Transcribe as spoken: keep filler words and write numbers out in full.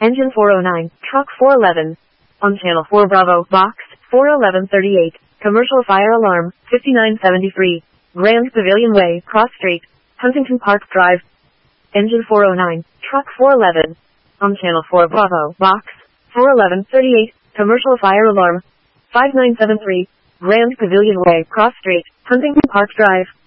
Engine four oh nine, Truck four eleven. On Channel four Bravo, Box, four eleven thirty-eight. Commercial fire alarm, fifty-nine seventy-three. Grand Pavilion Way, Cross Street, Huntington Park Drive. Engine four oh nine, Truck four eleven. On Channel four Bravo, Box, four eleven thirty-eight. Commercial fire alarm, five nine seven three. Grand Pavilion Way, Cross Street, Huntington Park Drive.